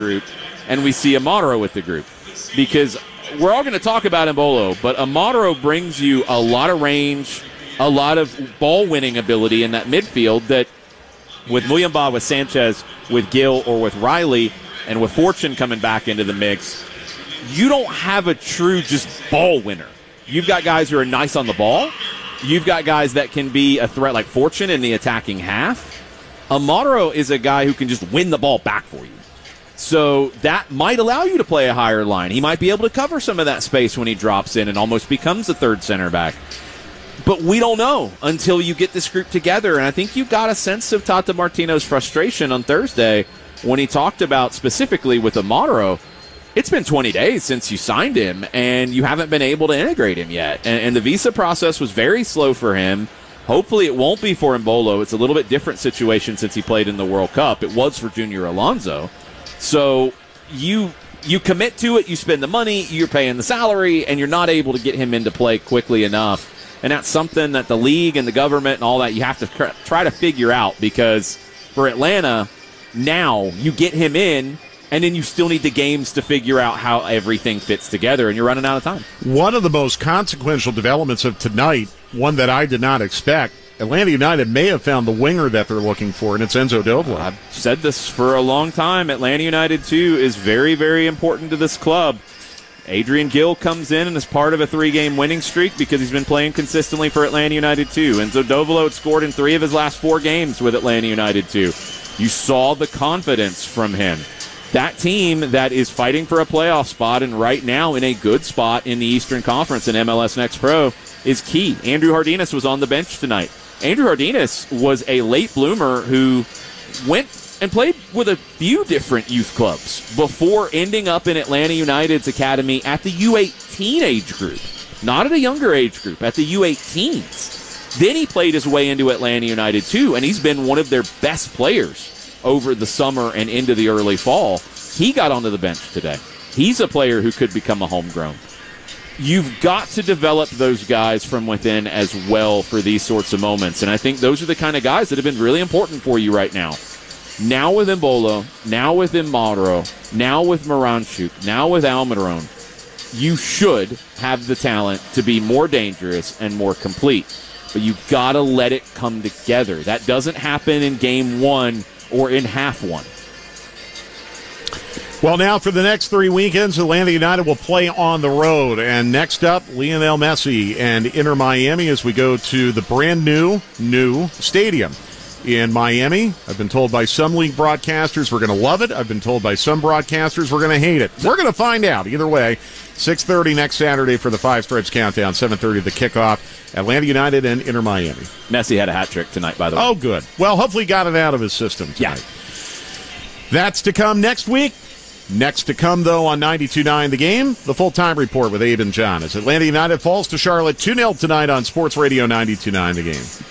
group, and we see Amaro with the group. Because we're all going to talk about Embolo, but Amaro brings you a lot of range, a lot of ball-winning ability in that midfield that with Muyumba, with Sanchez, with Gill, or with Riley, and with Fortune coming back into the mix, you don't have a true just ball winner. You've got guys who are nice on the ball. You've got guys that can be a threat like Fortune in the attacking half. Amaro is a guy who can just win the ball back for you. So that might allow you to play a higher line. He might be able to cover some of that space when he drops in and almost becomes a third center back. But we don't know until you get this group together. And I think you got a sense of Tata Martino's frustration on Thursday when he talked about specifically with Amaro. It's been 20 days since you signed him, and you haven't been able to integrate him yet. And the visa process was very slow for him. Hopefully it won't be for Embolo. It's a little bit different situation since he played in the World Cup. It was for Junior Alonso. So you commit to it, you spend the money, you're paying the salary, and you're not able to get him into play quickly enough. And that's something that the league and the government and all that, you have to try to figure out, because for Atlanta, now you get him in, and then you still need the games to figure out how everything fits together, and you're running out of time. One of the most consequential developments of tonight, one that I did not expect, Atlanta United may have found the winger that they're looking for, and it's Enzo Dovolo. I've said this for a long time. Atlanta United, too, is very, very important to this club. Adrian Gill comes in and is part of a 3-game winning streak because he's been playing consistently for Atlanta United, too. Enzo Dovolo had scored in 3 of his last 4 games with Atlanta United, too. You saw the confidence from him. That team that is fighting for a playoff spot and right now in a good spot in the Eastern Conference in MLS Next Pro is key. Andrew Hardinas was on the bench tonight. Andrew Hardinas was a late bloomer who went and played with a few different youth clubs before ending up in Atlanta United's academy at the U18 age group. Not at a younger age group, at the U18s. Then he played his way into Atlanta United, too, and he's been one of their best players over the summer and into the early fall. He got onto the bench today. He's a player who could become a homegrown. You've got to develop those guys from within as well for these sorts of moments, and I think those are the kind of guys that have been really important for you right now. Now with Embolo, now with Amaro, now with Miranchuk, now with Almiron, you should have the talent to be more dangerous and more complete. But you've got to let it come together. That doesn't happen in game 1 or in half 1. Well, now for the next 3 weekends, Atlanta United will play on the road. And next up, Lionel Messi and Inter Miami as we go to the brand new stadium in Miami. I've been told by some league broadcasters we're going to love it. I've been told by some broadcasters we're going to hate it. We're going to find out. Either way, 6:30 next Saturday for the Five Stripes Countdown, 7:30 the kickoff. Atlanta United and Inter Miami. Messi had a hat trick tonight, by the way. Oh, good. Well, hopefully he got it out of his system tonight. Yeah. That's to come next week. Next to come, though, on 92.9 The Game, the full-time report with Abe and John as Atlanta United falls to Charlotte 2-0 tonight on Sports Radio 92.9 The Game.